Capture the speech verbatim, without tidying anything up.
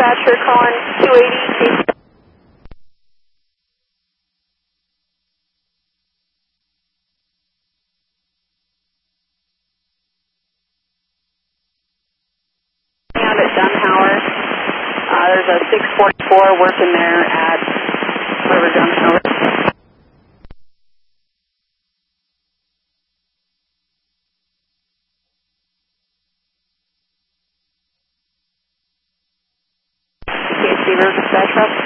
dispatcher calling two eighty. Down at Dunhauer. Uh, there's a six forty-four working there at River Dunhauer. K C River Dispatch Route.